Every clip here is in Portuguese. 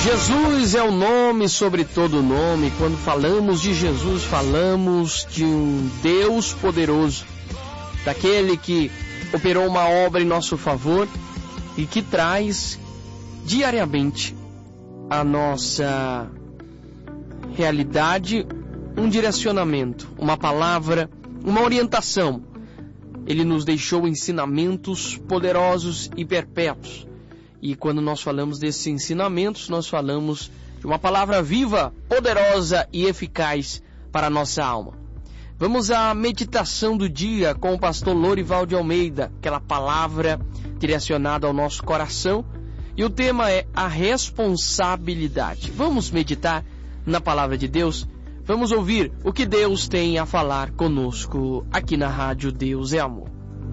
Jesus é o nome sobre todo nome. Quando falamos de Jesus, falamos de um Deus poderoso, daquele que operou uma obra em nosso favor e que traz diariamente a nossa realidade um direcionamento, uma palavra, uma orientação. Ele nos deixou ensinamentos poderosos e perpétuos. E quando nós falamos desses ensinamentos, nós falamos de uma palavra viva, poderosa e eficaz para a nossa alma. Vamos à meditação do dia com o pastor Lorival de Almeida, aquela palavra direcionada ao nosso coração. E o tema é a responsabilidade. Vamos meditar na palavra de Deus? Vamos ouvir o que Deus tem a falar conosco aqui na Rádio Deus é Amor.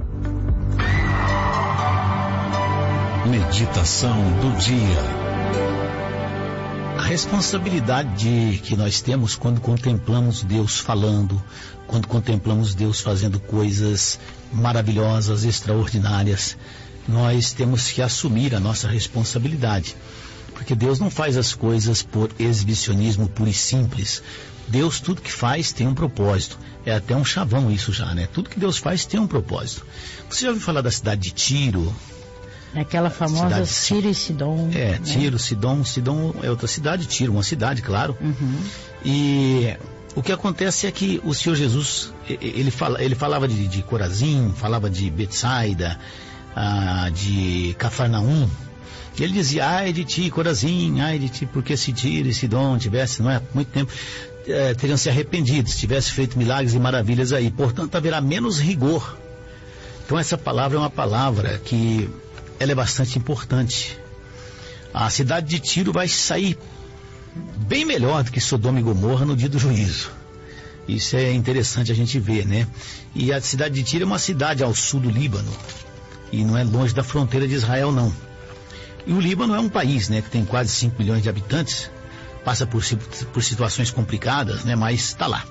Meditação do dia. A responsabilidade que nós temos quando contemplamos Deus falando, quando contemplamos Deus fazendo coisas maravilhosas, extraordinárias, nós temos que assumir a nossa responsabilidade. Porque Deus não faz as coisas por exibicionismo puro e simples. Deus, tudo que faz tem um propósito. É até um chavão isso já, né? Tudo que Deus faz tem um propósito. Você já ouviu falar da cidade de Tiro? Aquela famosa Tiro e Sidom. É, né? Tiro, Sidom é outra cidade, Tiro, uma cidade, claro. Uhum. E o que acontece é que o Senhor Jesus, ele falava de Corazim, falava de Betsaida, de Cafarnaum. E ele dizia, ai de ti, Corazim, ai de ti, porque se Tiro e Sidom tivesse, não é, muito tempo, teriam se arrependido, se tivesse feito milagres e maravilhas aí. Portanto, haverá menos rigor. Então essa palavra é uma palavra que ela é bastante importante. A cidade de Tiro vai sair bem melhor do que Sodoma e Gomorra no dia do juízo. Isso é interessante a gente ver, né? E a cidade de Tiro é uma cidade ao sul do Líbano. E não é longe da fronteira de Israel, não. E o Líbano é um país, né, que tem quase 5 milhões de habitantes. Passa por situações complicadas, né? Mas está lá.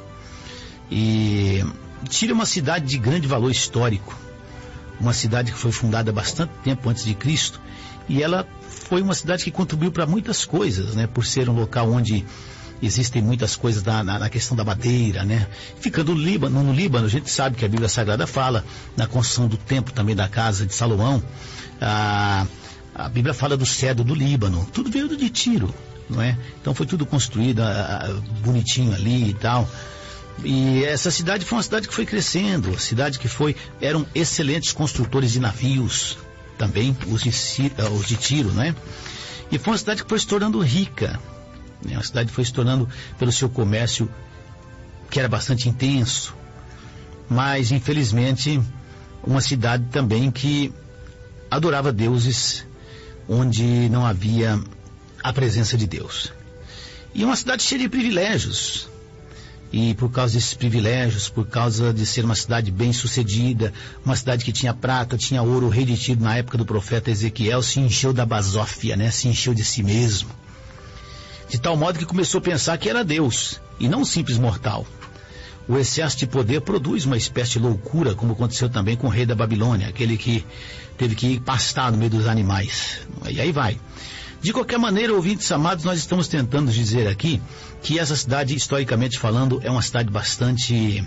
E Tiro é uma cidade de grande valor histórico. Uma cidade que foi fundada há bastante tempo antes de Cristo, e ela foi uma cidade que contribuiu para muitas coisas, né, por ser um local onde existem muitas coisas na questão da madeira, né. Ficando no Líbano, a gente sabe que a Bíblia Sagrada fala na construção do templo também da casa de Salomão, a Bíblia fala do cedro do Líbano, tudo veio de Tiro, não é? Então foi tudo construído bonitinho ali e tal. E essa cidade foi uma cidade que foi crescendo, cidade que eram excelentes construtores de navios, também os de Tiro, né? E foi uma cidade que foi se tornando rica, né? Uma cidade que foi se tornando, pelo seu comércio, que era bastante intenso, mas infelizmente uma cidade também que adorava deuses onde não havia a presença de Deus. E uma cidade cheia de privilégios. E por causa desses privilégios, por causa de ser uma cidade bem sucedida, uma cidade que tinha prata, tinha ouro, o rei de Tiro na época do profeta Ezequiel se encheu da basófia, né? Se encheu de si mesmo. De tal modo que começou a pensar que era Deus, e não um simples mortal. O excesso de poder produz uma espécie de loucura, como aconteceu também com o rei da Babilônia, aquele que teve que ir pastar no meio dos animais. E aí vai. De qualquer maneira, ouvintes amados, nós estamos tentando dizer aqui que essa cidade, historicamente falando, é uma cidade bastante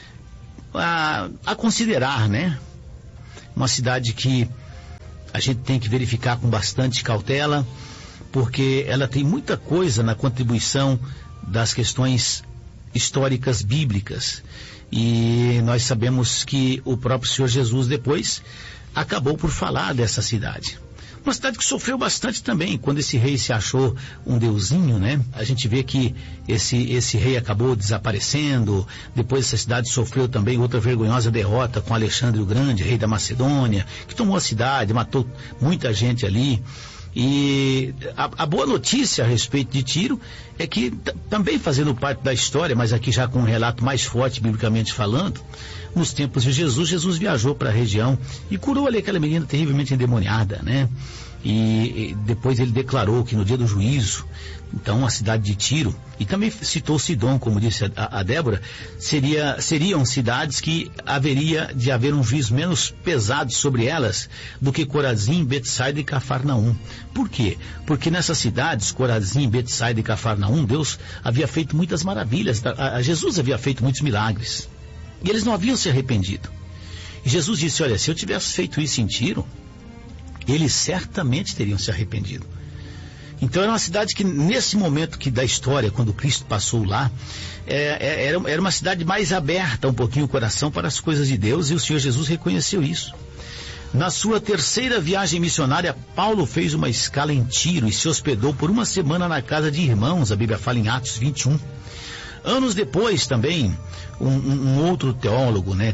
a considerar, né? Uma cidade que a gente tem que verificar com bastante cautela, porque ela tem muita coisa na contribuição das questões históricas bíblicas. E nós sabemos que o próprio Senhor Jesus depois acabou por falar dessa cidade. Uma cidade que sofreu bastante também, quando esse rei se achou um deusinho, né? A gente vê que esse rei acabou desaparecendo, depois essa cidade sofreu também outra vergonhosa derrota com Alexandre o Grande, rei da Macedônia, que tomou a cidade, matou muita gente ali. E a boa notícia a respeito de Tiro é que, também fazendo parte da história, mas aqui já com um relato mais forte, biblicamente falando, nos tempos de Jesus viajou para a região e curou ali aquela menina terrivelmente endemoniada, né? E depois ele declarou que no dia do juízo, então a cidade de Tiro, e também citou Sidom, como disse a Débora, seriam cidades que haveria de haver um juízo menos pesado sobre elas do que Corazim, Betsaida e Cafarnaum. Por quê? Porque nessas cidades, Corazim, Betsaida e Cafarnaum, Deus havia feito muitas maravilhas, Jesus havia feito muitos milagres, e eles não haviam se arrependido. E Jesus disse, olha, se eu tivesse feito isso em Tiro, eles certamente teriam se arrependido. Então era uma cidade que nesse momento da história, quando Cristo passou lá, era uma cidade mais aberta um pouquinho o coração para as coisas de Deus, e o Senhor Jesus reconheceu isso. Na sua terceira viagem missionária, Paulo fez uma escala em Tiro e se hospedou por uma semana na casa de irmãos, a Bíblia fala em Atos 21. Anos depois também, um outro teólogo, né,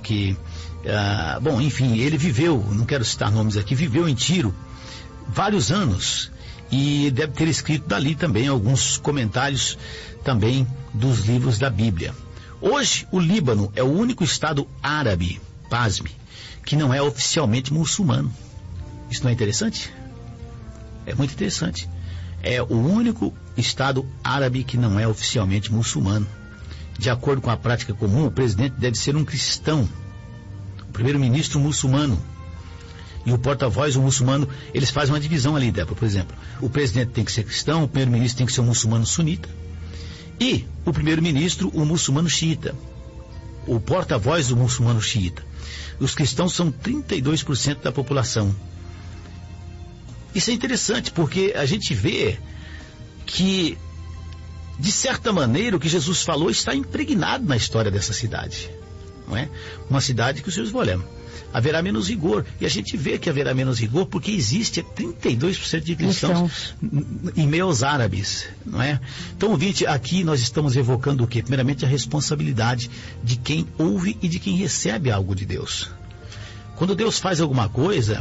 ele viveu, não quero citar nomes aqui, viveu em Tiro vários anos e deve ter escrito dali também alguns comentários também dos livros da Bíblia. Hoje, o Líbano é o único estado árabe, pasme, que não é oficialmente muçulmano. Isso não é interessante? É muito interessante. É o único estado árabe que não é oficialmente muçulmano. De acordo com a prática comum, o presidente deve ser um cristão, o primeiro-ministro muçulmano e o porta-voz, o muçulmano. Eles fazem uma divisão ali, Débora, por exemplo. O presidente tem que ser cristão, o primeiro-ministro tem que ser um muçulmano sunita e o primeiro-ministro, o muçulmano xiita. O porta-voz, o muçulmano xiita. Os cristãos são 32% da população. Isso é interessante porque a gente vê que, de certa maneira, o que Jesus falou está impregnado na história dessa cidade. Não é? Uma cidade que os senhores vão olhar, haverá menos rigor, e a gente vê que haverá menos rigor porque existe 32% de cristãos em meio aos árabes, não é? Então, ouvinte, aqui nós estamos evocando o quê? Primeiramente a responsabilidade de quem ouve e de quem recebe algo de Deus. Quando Deus faz alguma coisa,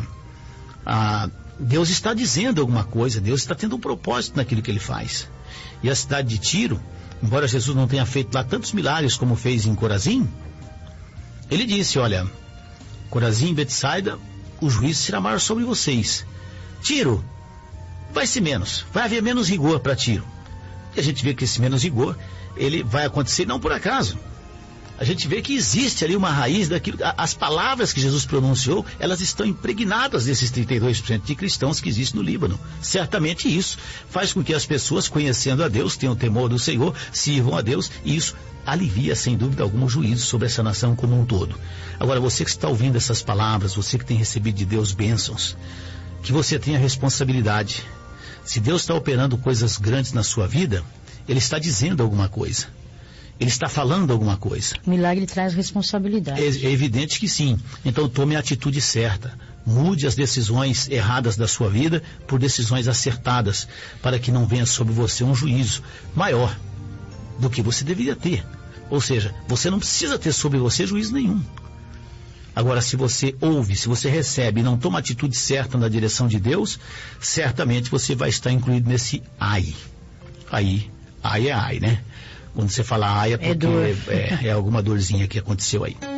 Deus está dizendo alguma coisa, Deus está tendo um propósito naquilo que Ele faz. E a cidade de Tiro, embora Jesus não tenha feito lá tantos milagres como fez em Corazim, Ele disse, olha, Corazim, Betsaida, o juízo será maior sobre vocês. Tiro, vai ser menos, vai haver menos rigor para Tiro. E a gente vê que esse menos rigor, ele vai acontecer não por acaso. A gente vê que existe ali uma raiz daquilo, as palavras que Jesus pronunciou, elas estão impregnadas desses 32% de cristãos que existem no Líbano. Certamente isso faz com que as pessoas, conhecendo a Deus, tenham temor do Senhor, sirvam a Deus, e isso alivia, sem dúvida alguma, o juízo sobre essa nação como um todo. Agora, você que está ouvindo essas palavras, você que tem recebido de Deus bênçãos, que você tenha responsabilidade. Se Deus está operando coisas grandes na sua vida, Ele está dizendo alguma coisa. Ele está falando alguma coisa. O milagre traz responsabilidade. É evidente que sim. Então tome a atitude certa. Mude as decisões erradas da sua vida por decisões acertadas, para que não venha sobre você um juízo maior do que você deveria ter. Ou seja, você não precisa ter sobre você juízo nenhum. Agora, se você ouve, se você recebe e não toma a atitude certa na direção de Deus, certamente você vai estar incluído nesse ai. Ai é ai, né? Quando você fala ai é porque é alguma dorzinha que aconteceu aí.